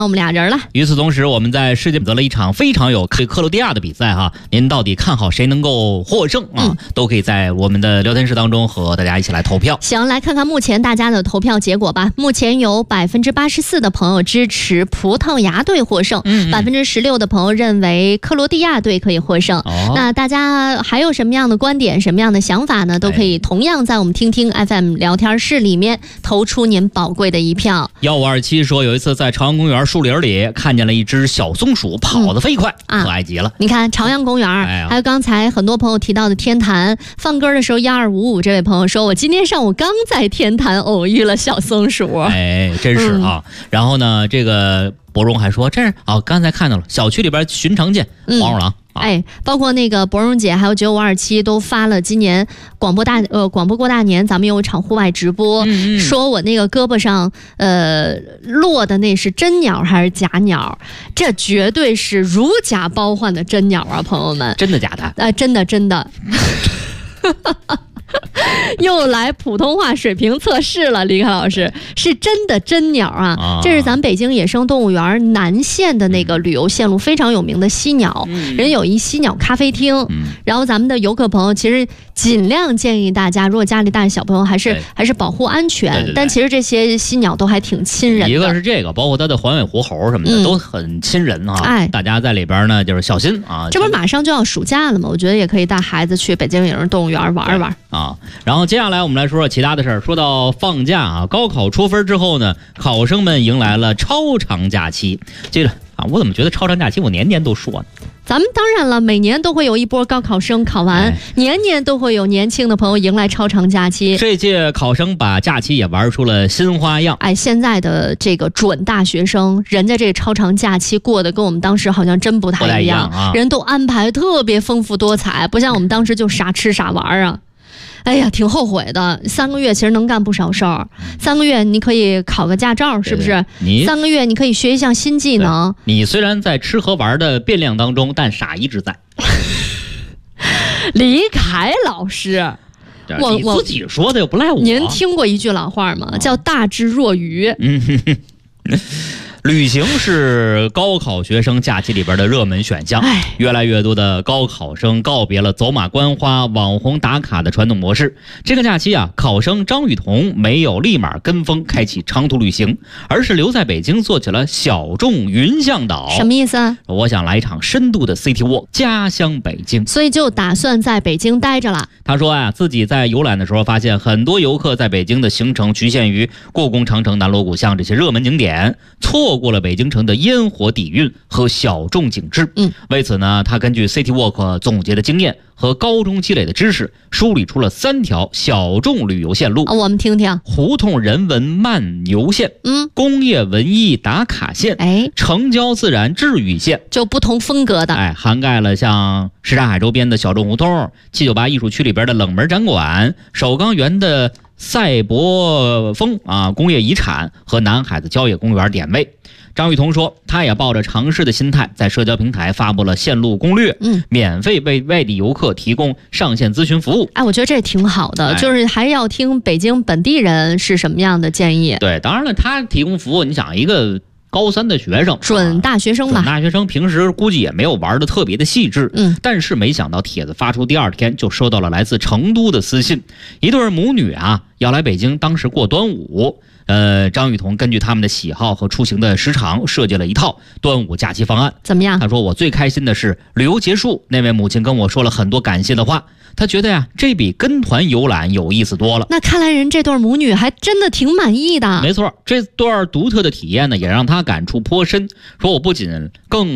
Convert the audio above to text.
我们俩人了。 与此同时，我们在世界得了一场非常有克罗地亚的比赛哈，您到底看好谁能够获胜啊？都可以在我们的聊天室当中和大家一起来投票。 行，来看看目前大家的投票结果吧。目前有84%的朋友支持葡萄牙队获胜，16%的朋友认为克罗地亚队可以获胜。那大家还有什么样的观点、什么样的想法呢？都可以同样在我们听听 FM 聊天室里面投出您宝贵的一票。 1527说，有一次在朝阳公园树林里看见了一只小松鼠，跑得飞快，可爱极了。 你看朝阳公园，还有刚才很多朋友提到的天坛放歌的时候，1255这位朋友说，我今天上午刚在天坛偶遇了小松鼠。 真是啊。然后呢，这个博荣还说，这是刚才看到了，小区里边寻常见黄鼠狼。 包括那个博荣姐还有9527都发了今年广播过大年，咱们有一场户外直播，说我那个胳膊上落的那是真鸟还是假鸟？这绝对是如假包换的真鸟啊，朋友们！ 真的假的？ 真的。又来普通话水平测试了，李凯老师，是真的真鸟啊！这是咱北京野生动物园南线的那个旅游线路非常有名的犀鸟，人有一犀鸟咖啡厅。然后咱们的游客朋友其实尽量建议大家，如果家里带小朋友，还是保护安全。对，但其实这些犀鸟都还挺亲人的。 一个是这个，包括它的环尾狐猴什么的，都很亲人啊。大家在里边呢就是小心啊。 这不是马上就要暑假了吗？我觉得也可以带孩子去北京野生动物园玩玩啊。然后接下来我们来说说其他的事儿。说到放假啊，高考出分之后呢，考生们迎来了超长假期。这个我怎么觉得超长假期我年年都说呢？ 咱们当然了，每年都会有一波高考生考完，年年都会有年轻的朋友迎来超长假期。 这届考生把假期也玩出了新花样。 现在的这个准大学生，人家这个超长假期过得跟我们当时好像真不太一样啊，人都安排特别丰富多彩，不像我们当时就傻吃傻玩啊。哎呀，挺后悔的。3个月其实能干不少事儿。3个月你可以考个驾照，是不是？3个月你可以学一项新技能。 你虽然在吃和玩的变量当中，但傻一直在。 李凯老师， 你自己说的又不赖我。 您听过一句老话吗？叫大智若愚。 旅行是高考学生假期里边的热门选项，越来越多的高考生告别了走马观花、网红打卡的传统模式。这个假期考生张雨桐没有立马跟风开启长途旅行，而是留在北京做起了小众云向导。 什么意思？ 我想来一场深度的 City Walk， 家乡北京， 所以就打算在北京待着了。 他说自己在游览的时候发现，很多游客在北京的行程局限于故宫、长城、南锣鼓巷这些热门景点，错过了北京城的烟火底蕴和小众景致。为此呢，他根据 City Walk 总结的经验和高中积累的知识，梳理出了3条小众旅游线路。我们听听： 胡同人文漫游线，工业文艺打卡线，城郊自然治愈线， 就不同风格的。 涵盖了像什刹海周边的小众胡同、798艺术区里边的冷门展馆、首钢园的赛博风工业遗产和南海的郊野公园点位。张雨桐说，他也抱着尝试的心态，在社交平台发布了线路攻略，免费为外地游客提供上线咨询服务。我觉得这挺好的，就是还是要听北京本地人是什么样的建议。对，当然了，他提供服务，你想一个高3的学生，准大学生吧，准大学生平时估计也没有玩的特别的细致，但是没想到帖子发出第2天就收到了来自成都的私信，一对母女要来北京，当时过端午。张雨桐根据他们的喜好和出行的时长，设计了一套端午假期方案。怎么样？他说，我最开心的是旅游结束，那位母亲跟我说了很多感谢的话，他觉得这比跟团游览有意思多了。那看来人这对母女还真的挺满意的。没错，这段独特的体验呢，也让他感触颇深，说我不仅更